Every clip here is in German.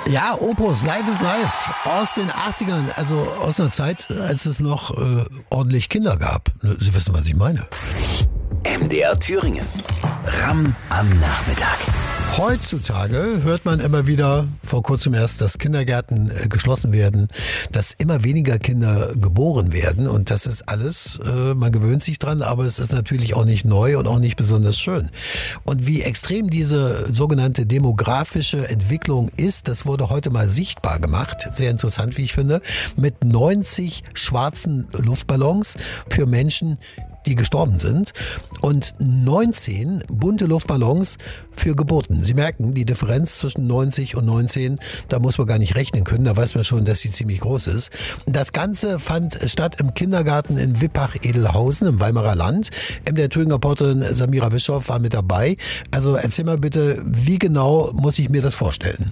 Ja, Opus, Life is Life aus den 80ern, also aus einer Zeit, als es noch ordentlich Kinder gab. Sie wissen, was ich meine. MDR Thüringen. Ram am Nachmittag. Heutzutage hört man immer wieder, vor kurzem erst, dass Kindergärten geschlossen werden, dass immer weniger Kinder geboren werden und das ist alles, man gewöhnt sich dran, aber es ist natürlich auch nicht neu und auch nicht besonders schön. Und wie extrem diese sogenannte demografische Entwicklung ist, das wurde heute mal sichtbar gemacht, sehr interessant, wie ich finde, mit 90 schwarzen Luftballons für Menschen, die gestorben sind und 19 bunte Luftballons für Geburten. Sie merken, die Differenz zwischen 90 und 19, da muss man gar nicht rechnen können, da weiß man schon, dass sie ziemlich groß ist. Das Ganze fand statt im Kindergarten in Wippach-Edelhausen im Weimarer Land. Der Thüringer Reporterin Samira Bischoff war mit dabei. Also erzähl mal bitte, wie genau muss ich mir das vorstellen?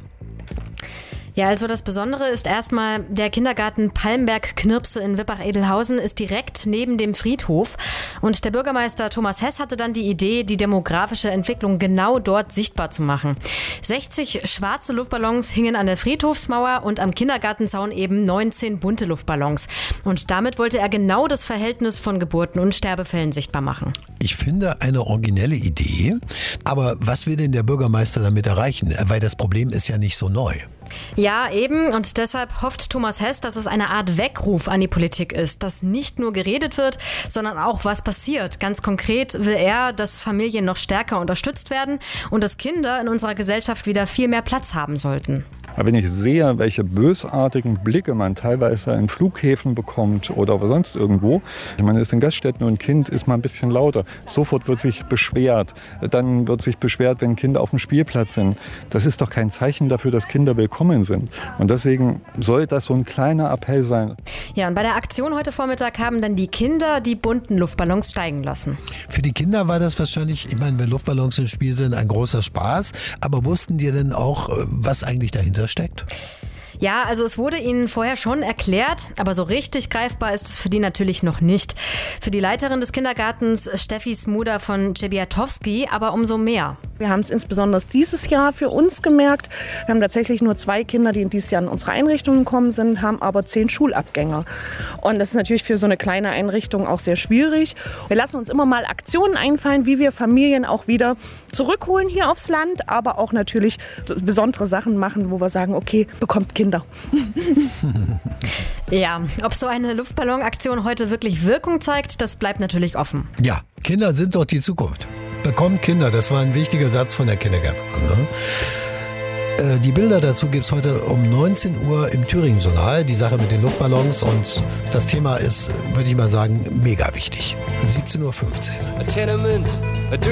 Ja, also das Besondere ist erstmal, der Kindergarten Palmberg-Knirpse in Wippach-Edelhausen ist direkt neben dem Friedhof. Und der Bürgermeister Thomas Hess hatte dann die Idee, die demografische Entwicklung genau dort sichtbar zu machen. 60 schwarze Luftballons hingen an der Friedhofsmauer und am Kindergartenzaun eben 19 bunte Luftballons. Und damit wollte er genau das Verhältnis von Geburten und Sterbefällen sichtbar machen. Ich finde eine originelle Idee, aber was will denn der Bürgermeister damit erreichen? Weil das Problem ist ja nicht so neu. Ja, eben. Und deshalb hofft Thomas Hess, dass es eine Art Weckruf an die Politik ist, dass nicht nur geredet wird, sondern auch was passiert. Ganz konkret will er, dass Familien noch stärker unterstützt werden und dass Kinder in unserer Gesellschaft wieder viel mehr Platz haben sollten. Aber wenn ich sehe, welche bösartigen Blicke man teilweise in Flughäfen bekommt oder sonst irgendwo, ich meine, ist in Gaststätten und ein Kind ist mal ein bisschen lauter, sofort wird sich beschwert. Dann wird sich beschwert, wenn Kinder auf dem Spielplatz sind. Das ist doch kein Zeichen dafür, dass Kinder willkommen sind. Und deswegen soll das so ein kleiner Appell sein. Ja, und bei der Aktion heute Vormittag haben dann die Kinder die bunten Luftballons steigen lassen. Für die Kinder war das wahrscheinlich, ich meine, wenn Luftballons im Spiel sind, ein großer Spaß. Aber wussten die denn auch, was eigentlich dahinter steckt? Ja, also es wurde ihnen vorher schon erklärt, aber so richtig greifbar ist es für die natürlich noch nicht. Für die Leiterin des Kindergartens, Steffi Smuda von Czebiatowski, aber umso mehr. Wir haben es insbesondere dieses Jahr für uns gemerkt. Wir haben tatsächlich nur 2 Kinder, die in dieses Jahr in unsere Einrichtung gekommen sind, haben aber 10 Schulabgänger. Und das ist natürlich für so eine kleine Einrichtung auch sehr schwierig. Wir lassen uns immer mal Aktionen einfallen, wie wir Familien auch wieder zurückholen hier aufs Land, aber auch natürlich besondere Sachen machen, wo wir sagen, okay, bekommt Kinder. Ja, ob so eine Luftballonaktion heute wirklich Wirkung zeigt, das bleibt natürlich offen. Ja, Kinder sind doch die Zukunft. Bekommt Kinder, das war ein wichtiger Satz von der Kindergärtnerin. Ne? Die Bilder dazu gibt es heute um 19 Uhr im Thüringen-Journal, die Sache mit den Luftballons und das Thema ist, würde ich mal sagen, mega wichtig. 17:15 Uhr.